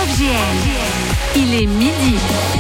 FGL. Il est midi.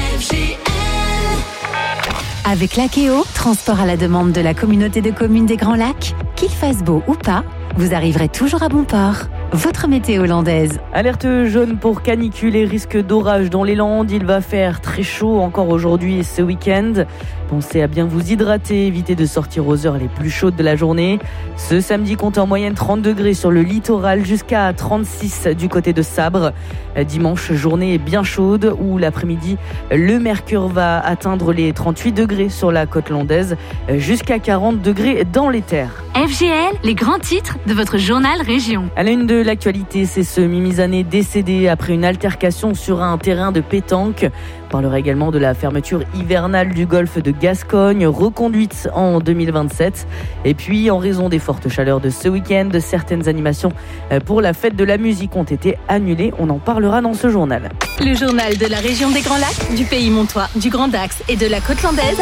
Avec l'Akeo, transport à la demande de la communauté de communes des Grands Lacs, qu'il fasse beau ou pas, vous arriverez toujours à bon port. Votre météo landaise. Alerte jaune pour canicule et risque d'orage dans les Landes. Il va faire très chaud encore aujourd'hui et ce week-end. Pensez à bien vous hydrater, évitez de sortir aux heures les plus chaudes de la journée. Ce samedi, comptez en moyenne 30 degrés sur le littoral jusqu'à 36 du côté de Sabre. Dimanche, journée bien chaude où l'après-midi, le mercure va atteindre les 38 degrés sur la côte landaise jusqu'à 40 degrés dans les terres. FGL, les grands titres de votre journal région. À la une de l'actualité, c'est ce Mimisané décédé après une altercation sur un terrain de pétanque. On parlera également de la fermeture hivernale du golfe de Gascogne, reconduite en 2027. Et puis, en raison des fortes chaleurs de ce week-end, certaines animations pour la fête de la musique ont été annulées. On en parlera dans ce journal. Le journal de la région des Grands Lacs, du Pays Montois, du Grand Dax et de la côte landaise.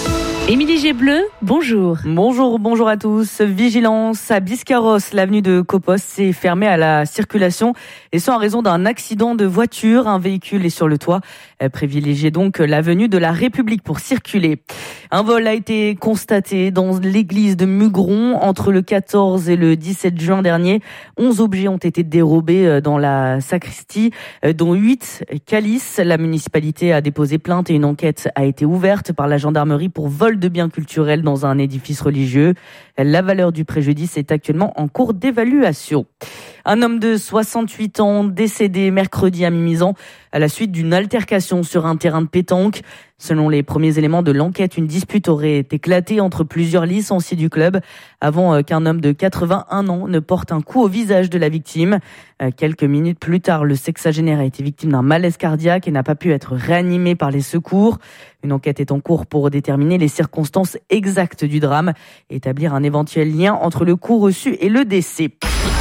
Émilie Gébleu, bonjour. Bonjour à tous. Vigilance à Biscarrosse, l'avenue de Copos s'est fermée à la circulation et ce en raison d'un accident de voiture. Un véhicule est sur le toit. Privilégiez donc l'avenue de la République pour circuler. Un vol a été constaté dans l'église de Mugron entre le 14 et le 17 juin dernier. 11 objets ont été dérobés dans la sacristie, dont 8 calices. La municipalité a déposé plainte et une enquête a été ouverte par la gendarmerie pour vol de biens culturels dans un édifice religieux. La valeur du préjudice est actuellement en cours d'évaluation. Un homme de 68 ans décédé mercredi à Mimizan à la suite d'une altercation sur un terrain de pétanque. Selon les premiers éléments de l'enquête, une dispute aurait éclaté entre plusieurs licenciés du club avant qu'un homme de 81 ans ne porte un coup au visage de la victime. Quelques minutes plus tard, le sexagénaire a été victime d'un malaise cardiaque et n'a pas pu être réanimé par les secours. Une enquête est en cours pour déterminer les circonstances exactes du drame et établir un éventuel lien entre le coup reçu et le décès.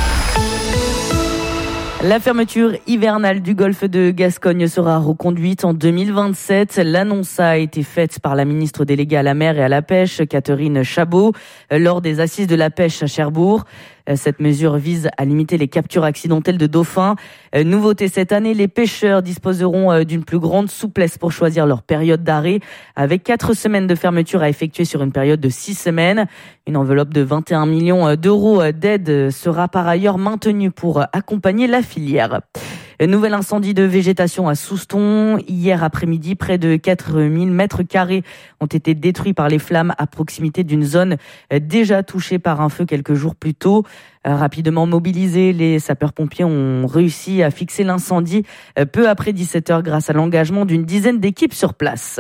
La fermeture hivernale du golfe de Gascogne sera reconduite en 2027. L'annonce a été faite par la ministre déléguée à la mer et à la pêche, Catherine Chabot, lors des assises de la pêche à Cherbourg. Cette mesure vise à limiter les captures accidentelles de dauphins. Nouveauté cette année, les pêcheurs disposeront d'une plus grande souplesse pour choisir leur période d'arrêt, avec 4 semaines de fermeture à effectuer sur une période de 6 semaines. Une enveloppe de 21 millions d'euros d'aide sera par ailleurs maintenue pour accompagner la filière. Nouvel incendie de végétation à Souston. Hier après-midi, près de 4000 mètres carrés ont été détruits par les flammes à proximité d'une zone déjà touchée par un feu quelques jours plus tôt. Rapidement mobilisés, les sapeurs-pompiers ont réussi à fixer l'incendie peu après 17h grâce à l'engagement d'une dizaine d'équipes sur place.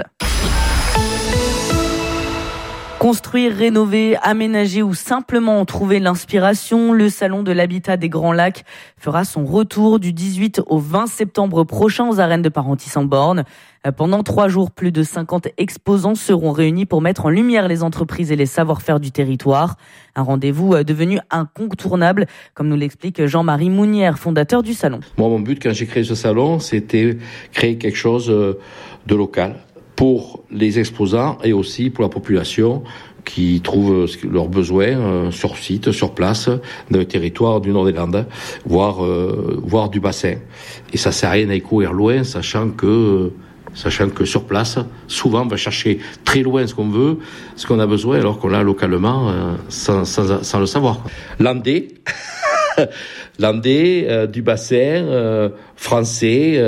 Construire, rénover, aménager ou simplement trouver l'inspiration, le Salon de l'Habitat des Grands Lacs fera son retour du 18 au 20 septembre prochain aux arènes de Parentis-en-Born. Pendant 3 jours, plus de 50 exposants seront réunis pour mettre en lumière les entreprises et les savoir-faire du territoire. Un rendez-vous devenu incontournable, comme nous l'explique Jean-Marie Mounière, fondateur du Salon. Moi, mon but quand j'ai créé ce salon, c'était créer quelque chose de local pour les exposants et aussi pour la population qui trouvent leurs besoins sur site, sur place, dans le territoire du Nord des Landes, voire du bassin. Et ça sert à rien d'aller courir loin, sachant que sur place, souvent on va chercher très loin ce qu'on veut, ce qu'on a besoin, alors qu'on l'a localement sans le savoir. Landais, du bassin, français,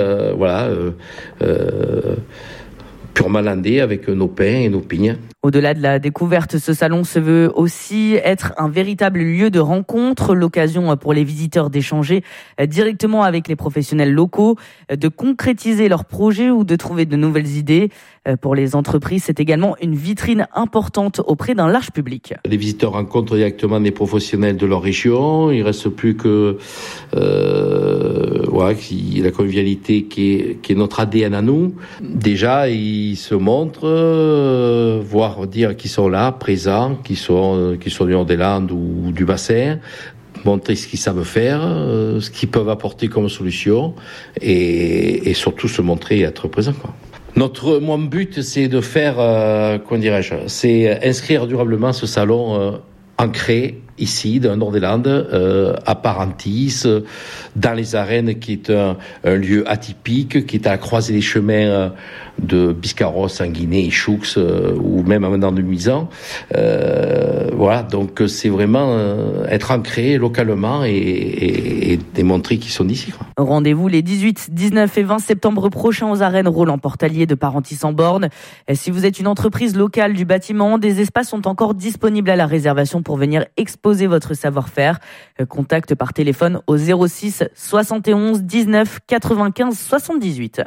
purement landais avec nos pins et nos pignes. Au-delà de la découverte, ce salon se veut aussi être un véritable lieu de rencontre, l'occasion pour les visiteurs d'échanger directement avec les professionnels locaux, de concrétiser leurs projets ou de trouver de nouvelles idées. Pour les entreprises, c'est également une vitrine importante auprès d'un large public. Les visiteurs rencontrent directement des professionnels de leur région. Il ne reste plus que la convivialité qui est notre ADN à nous. Déjà, ils se montrent, voire dire qu'ils sont là, présents, qu'ils sont du Nord des Landes ou du bassin, montrer ce qu'ils savent faire, ce qu'ils peuvent apporter comme solution et surtout se montrer et être présents, quoi. Mon but, c'est de faire, c'est inscrire durablement ce salon ancré ici, dans le nord des Landes, à Parentis, dans les arènes, qui est un lieu atypique, qui est à la croisée des chemins de Biscarrosse, Sanguinet et Choux, ou même à Menant de Misan. Voilà, donc c'est vraiment être ancré localement et démontrer qu'ils sont d'ici. Rendez-vous les 18, 19 et 20 septembre prochains aux arènes Roland-Portalier de Parentis-en-Born. Si vous êtes une entreprise locale du bâtiment, des espaces sont encore disponibles à la réservation pour venir exposer votre savoir-faire. Contact par téléphone au 06 71 19 95 78.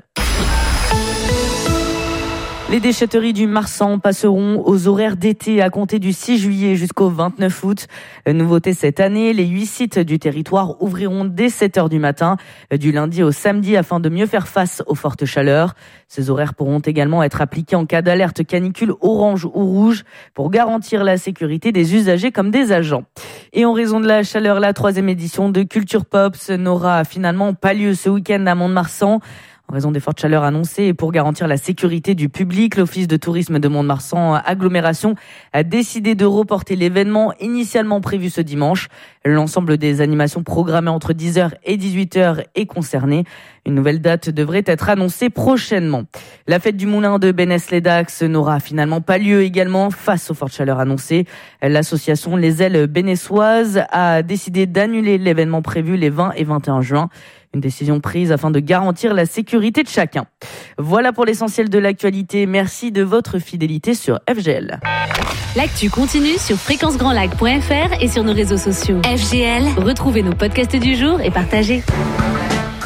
Les déchetteries du Marsan passeront aux horaires d'été à compter du 6 juillet jusqu'au 29 août. Nouveauté cette année, les 8 sites du territoire ouvriront dès 7h du matin, du lundi au samedi, afin de mieux faire face aux fortes chaleurs. Ces horaires pourront également être appliqués en cas d'alerte canicule orange ou rouge pour garantir la sécurité des usagers comme des agents. Et en raison de la chaleur, la 3e édition de Culture Pops n'aura finalement pas lieu ce week-end à Mont-de-Marsan. En raison des fortes chaleurs annoncées et pour garantir la sécurité du public, l'Office de tourisme de Mont-de-Marsan Agglomération a décidé de reporter l'événement initialement prévu ce dimanche. L'ensemble des animations programmées entre 10h et 18h est concerné. Une nouvelle date devrait être annoncée prochainement. La fête du moulin de Bénesse-les-Dax n'aura finalement pas lieu également face aux fortes chaleurs annoncées. L'association Les Ailes Bénessoises a décidé d'annuler l'événement prévu les 20 et 21 juin. Une décision prise afin de garantir la sécurité de chacun. Voilà pour l'essentiel de l'actualité. Merci de votre fidélité sur FGL. L'actu continue sur fréquencegrandlac.fr et sur nos réseaux sociaux. FGL, retrouvez nos podcasts du jour et partagez.